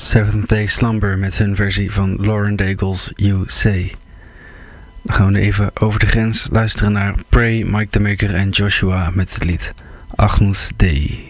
Seventh Day Slumber met hun versie van Lauren Daigle's You Say. Dan gaan we nu even over de grens luisteren naar Prey, Mike the Maker en Joshua met het lied Agnus Dei.